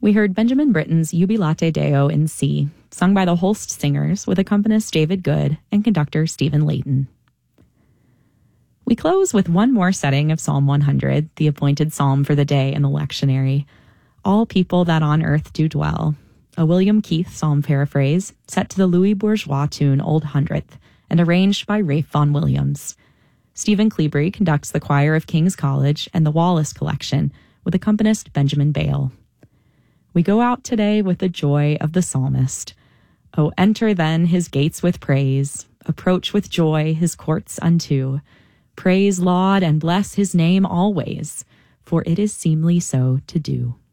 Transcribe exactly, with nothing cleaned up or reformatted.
We heard Benjamin Britten's Jubilate Deo in C, sung by the Holst Singers with accompanist David Good and conductor Stephen Layton. We close with one more setting of Psalm one hundred, the appointed psalm for the day in the lectionary, All People That On Earth Do Dwell, a William Keith psalm paraphrase set to the Louis Bourgeois tune Old Hundredth and arranged by Rafe Vaughan Williams. Stephen Cleabury conducts the choir of King's College and the Wallace Collection with accompanist Benjamin Bale. We go out today with the joy of the psalmist. Oh, enter then his gates with praise, approach with joy his courts unto. Praise, laud, and bless his name always, for it is seemly so to do.